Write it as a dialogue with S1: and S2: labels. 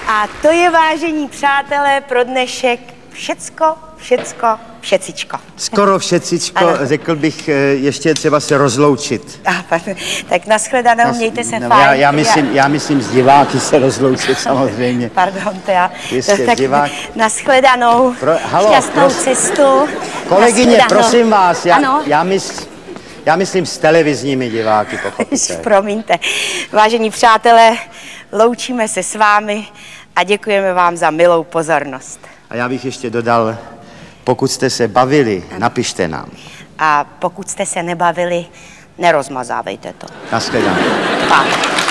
S1: A to je, vážení přátelé, pro dnešek všecičko.
S2: Skoro všecičko,
S1: Ano.
S2: řekl bych, ještě třeba se rozloučit.
S1: Tak nashledanou, mějte se fajn.
S2: Já myslím z diváky se rozloučit samozřejmě.
S1: Pardon, to já.
S2: Jistě,
S1: tak
S2: divák.
S1: Nashledanou, šťastnou cestu.
S2: Kolegyně,
S1: Nashledanou.
S2: prosím vás,
S1: Ano.
S2: já myslím s televizními diváky, pochopíte.
S1: Promiňte. Vážení přátelé, loučíme se s vámi a děkujeme vám za milou pozornost.
S2: A já bych ještě dodal, pokud jste se bavili, napište nám.
S1: A pokud jste se nebavili, nerozmazávejte to.
S2: Nashledanou.
S1: Tak.